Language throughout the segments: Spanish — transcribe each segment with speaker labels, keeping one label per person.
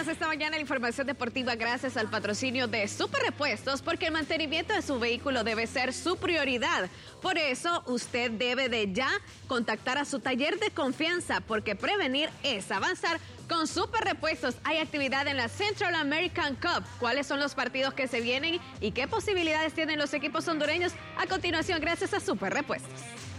Speaker 1: esta mañana la información deportiva gracias al patrocinio de Super Repuestos, porque el mantenimiento de su vehículo debe ser su prioridad. Por eso usted debe de ya contactar a su taller de confianza, porque prevenir es avanzar. Con Super Repuestos hay actividad en la Central American Cup. ¿Cuáles son los partidos que se vienen y qué posibilidades tienen los equipos hondureños? A continuación, gracias a Super Repuestos.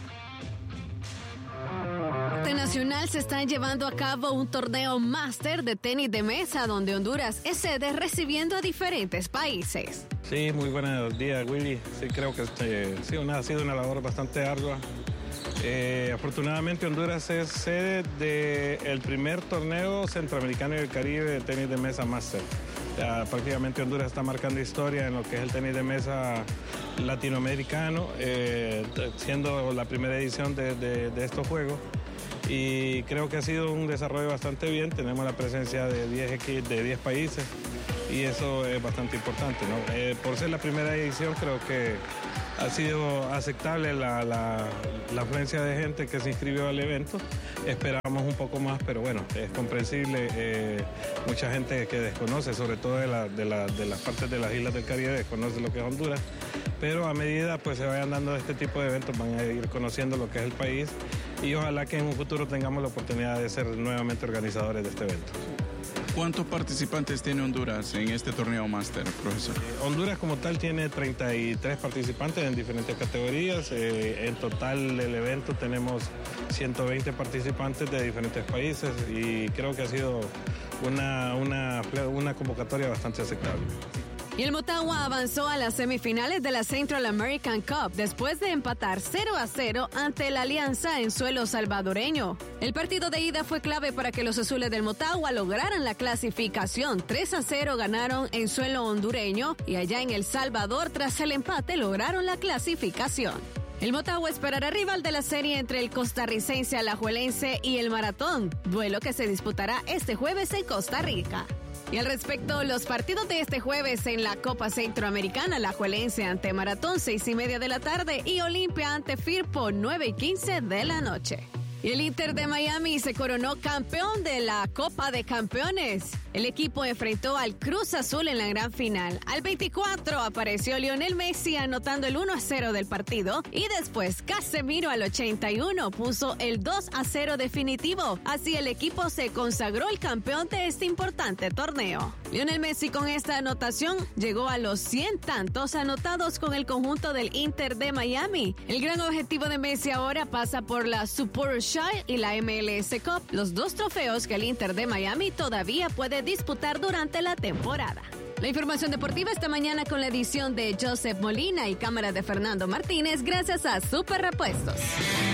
Speaker 1: Nacional se está llevando a cabo un torneo máster de tenis de mesa donde Honduras es sede recibiendo a diferentes países.
Speaker 2: Sí, muy buenos días, Willy. Sí, creo que ha sido una labor bastante ardua. Afortunadamente Honduras es sede del primer torneo centroamericano y del Caribe de tenis de mesa máster. Prácticamente Honduras está marcando historia en lo que es el tenis de mesa latinoamericano, siendo la primera edición de estos juegos. Y creo que ha sido un desarrollo bastante bien. Tenemos la presencia de 10 países y eso es bastante importante, ¿no? Por ser la primera edición, creo que ha sido aceptable la afluencia de gente que se inscribió al evento. Esperamos un poco más, pero bueno, es comprensible. Mucha gente que desconoce, sobre todo de las partes de las islas del Caribe, desconoce lo que es Honduras. Pero a medida pues se vayan dando este tipo de eventos, van a ir conociendo lo que es el país. Y ojalá que en un futuro tengamos la oportunidad de ser nuevamente organizadores de este evento.
Speaker 3: ¿Cuántos participantes tiene Honduras en este torneo máster, profesor?
Speaker 2: Honduras como tal tiene 33 participantes en diferentes categorías. En total del evento tenemos 120 participantes de diferentes países y creo que ha sido una convocatoria bastante aceptable.
Speaker 1: Y el Motagua avanzó a las semifinales de la Central American Cup después de empatar 0-0 ante la Alianza en suelo salvadoreño. El partido de ida fue clave para que los azules del Motagua lograran la clasificación. 3-0 ganaron en suelo hondureño y allá en El Salvador, tras el empate, lograron la clasificación. El Motagua esperará rival de la serie entre el costarricense alajuelense y el Maratón, duelo que se disputará este jueves en Costa Rica. Y al respecto, los partidos de este jueves en la Copa Centroamericana, Alajuelense ante Maratón, 6:30 de la tarde, y Olimpia ante Firpo, 9:15 de la noche. Y el Inter de Miami se coronó campeón de la Copa de Campeones. El equipo enfrentó al Cruz Azul en la gran final. Al 24 apareció Lionel Messi anotando el 1-0 del partido y después Casemiro al 81 puso el 2-0 definitivo. Así el equipo se consagró el campeón de este importante torneo. Lionel Messi con esta anotación llegó a los 100 tantos anotados con el conjunto del Inter de Miami. El gran objetivo de Messi ahora pasa por la Supporters Shield y la MLS Cup, los dos trofeos que el Inter de Miami todavía puede disputar durante la temporada. La información deportiva esta mañana con la edición de Joseph Molina y cámara de Fernando Martínez, gracias a Super Repuestos.